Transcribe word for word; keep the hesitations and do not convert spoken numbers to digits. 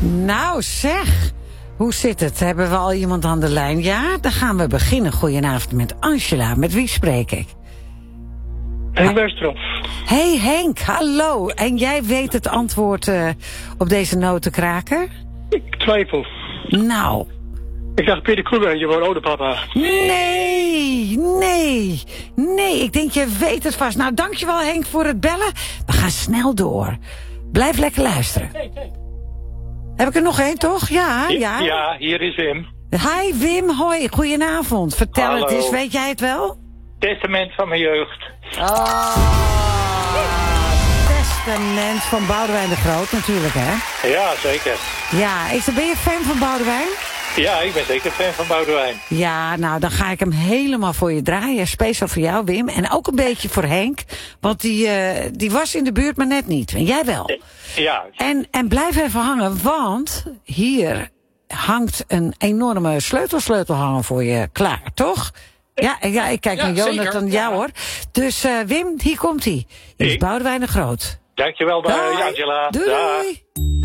Nou zeg, hoe zit het? Hebben we al iemand aan de lijn? Ja, dan gaan we beginnen. Goedenavond met Angela. Met wie spreek ik? Henk Westerhof. Hey Henk, hallo. En jij weet het antwoord uh, op deze notenkraker? Ik twijfel. Nou. Ik dacht Peter Kroeger, je wordt oude papa. Nee, nee, nee. Ik denk, je weet het vast. Nou, dankjewel Henk voor het bellen. We gaan snel door. Blijf lekker luisteren. Hey, hey. Heb ik er nog één, toch? Ja, ja. Ja, hier is Wim. Hi Wim, hoi, goedenavond. Vertel Hallo. het eens, weet jij het wel? Testament van mijn jeugd. Oh, testament van Boudewijn de Groot natuurlijk, hè? Ja, zeker. Ja, is, ben je fan van Boudewijn? Ja, ik ben zeker fan van Boudewijn. Ja, nou, dan ga ik hem helemaal voor je draaien. Speciaal voor jou, Wim. En ook een beetje voor Henk. Want die, uh, die was in de buurt, maar net niet. En jij wel. Ja. En, en blijf even hangen, want hier hangt een enorme sleutelsleutelhanger voor je klaar, toch? Ja, ja ik kijk Ja, naar Jonathan, zeker. ja Ja. hoor. Dus uh, Wim, hier komt hij. Hier is Ik. Boudewijn de Groot. Dankjewel, bij Doei. Angela. Doei, Dag. doei.